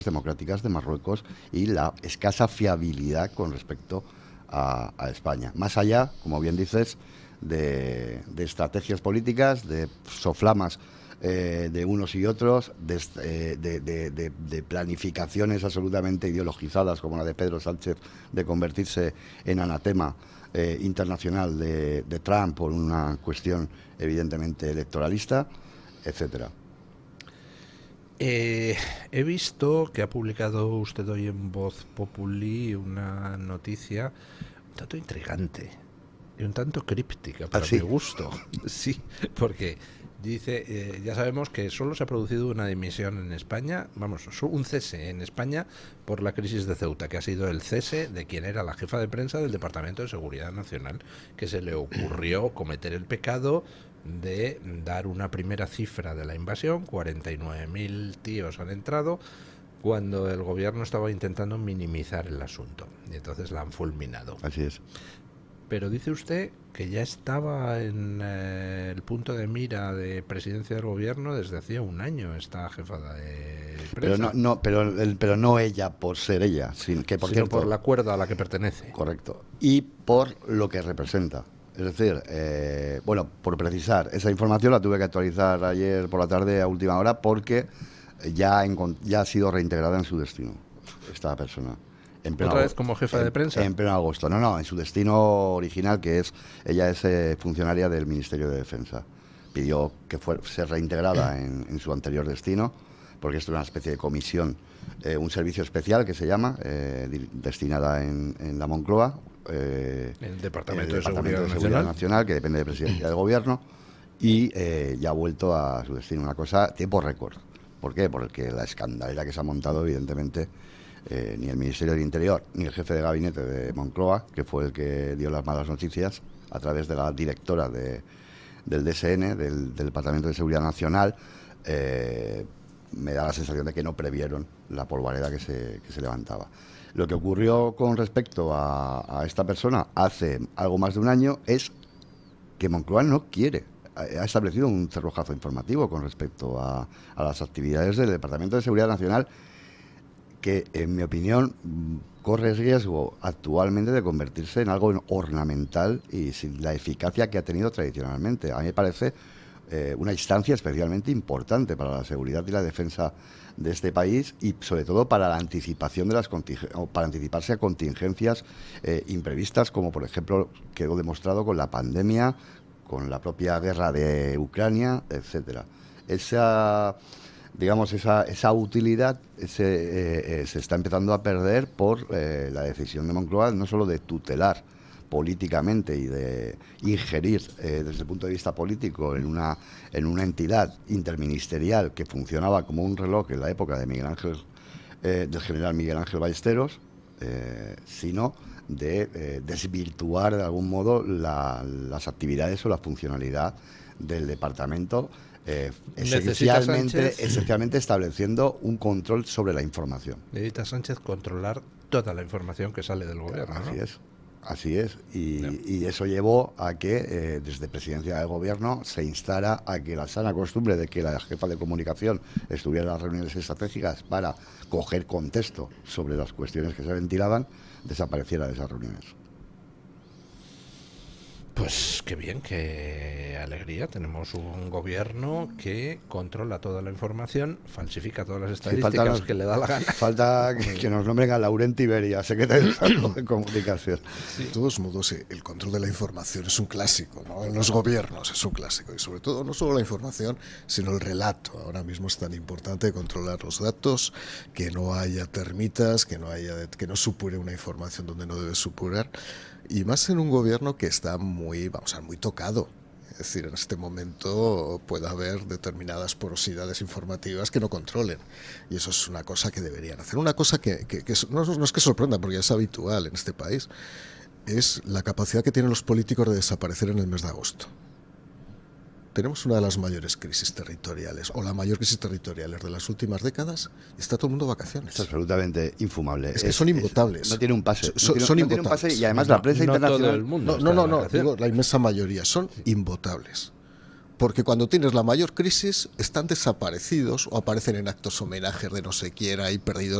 democráticas de Marruecos y la escasa fiabilidad con respecto a España. Más allá, como bien dices, de estrategias políticas, de soflamas de unos y otros, de planificaciones absolutamente ideologizadas, como la de Pedro Sánchez, de convertirse en anatema internacional de Trump por una cuestión evidentemente electoralista, etcétera. He visto que ha publicado usted hoy en Voz Populi una noticia un tanto intrigante y un tanto críptica para mi gusto. Sí, porque dice, ya sabemos que solo se ha producido una dimisión en España, vamos, un cese en España por la crisis de Ceuta, que ha sido el cese de quien era la jefa de prensa del Departamento de Seguridad Nacional, que se le ocurrió cometer el pecado de dar una primera cifra de la invasión. 49.000 tíos han entrado, cuando el gobierno estaba intentando minimizar el asunto, y entonces la han fulminado. Así es. Pero dice usted que ya estaba en el punto de mira de presidencia del gobierno desde hacía un año esta jefa de prensa. Pero no ella por ser ella, sino por la cuerda a la que pertenece. Correcto. Y por lo que representa. Es decir, bueno, por precisar, esa información la tuve que actualizar ayer por la tarde a última hora porque ya ha sido reintegrada en su destino, esta persona. ¿Otra vez como jefa de prensa? En pleno agosto. No, en su destino original, ella es funcionaria del Ministerio de Defensa. Pidió que ser reintegrada en su anterior destino, porque esto es una especie de comisión, un servicio especial que se llama, destinada en la Moncloa, el Departamento de Seguridad Nacional, que depende de Presidencia del Gobierno, y ya ha vuelto a su destino. Una cosa, tiempo récord. ¿Por qué? Porque la escandalera que se ha montado, evidentemente, ni el Ministerio del Interior, ni el jefe de gabinete de Moncloa, que fue el que dio las malas noticias, a través de la directora del DSN, del Departamento de Seguridad Nacional, me da la sensación de que no previeron la polvareda que se levantaba. Lo que ocurrió con respecto a esta persona hace algo más de un año es que Moncloa no quiere. Ha establecido un cerrojazo informativo con respecto a las actividades del Departamento de Seguridad Nacional, que, en mi opinión, corre riesgo actualmente de convertirse en algo ornamental y sin la eficacia que ha tenido tradicionalmente. A mí me parece una instancia especialmente importante para la seguridad y la defensa de este país, y sobre todo para la anticipación de para anticiparse a contingencias imprevistas, como por ejemplo quedó demostrado con la pandemia, con la propia guerra de Ucrania, etcétera. Esa utilidad se está empezando a perder por la decisión de Moncloa, no solo de tutelar políticamente y de ingerir desde el punto de vista político en una entidad interministerial que funcionaba como un reloj en la época de del general Miguel Ángel Ballesteros, sino de desvirtuar de algún modo las actividades o la funcionalidad del departamento, esencialmente estableciendo un control sobre la información. Necesita Sánchez controlar toda la información que sale del gobierno, ¿no? Así es. Y eso llevó a que desde Presidencia del Gobierno se instara a que la sana costumbre de que la jefa de comunicación estuviera en las reuniones estratégicas para coger contexto sobre las cuestiones que se ventilaban, desapareciera de esas reuniones. Pues qué bien, qué alegría. Tenemos un gobierno que controla toda la información, falsifica todas las estadísticas que le da la gana. Falta que nos nombren a Laurent Iberia, secretario de Comunicación. Sí. De todos modos, el control de la información es un clásico, ¿no? En los gobiernos es un clásico. Y sobre todo, no solo la información, sino el relato. Ahora mismo es tan importante controlar los datos, que no haya termitas, que no supure una información donde no debe supurar. Y más en un gobierno que está muy tocado. Es decir, en este momento puede haber determinadas porosidades informativas que no controlen. Y eso es una cosa que deberían hacer. Una cosa que no es que sorprenda, porque es habitual en este país, es la capacidad que tienen los políticos de desaparecer en el mes de agosto. Tenemos una de las mayores crisis territoriales, o la mayor crisis territorial de las últimas décadas, y está todo el mundo de vacaciones. Es absolutamente infumable. Es que son invotables. No tiene un pase. Son invotables. Un pase, y además la prensa internacional... Todo el mundo no, digo, la inmensa mayoría son invotables. porque cuando tienes la mayor crisis están desaparecidos o aparecen en actos homenajes de no sé quién, ahí perdidos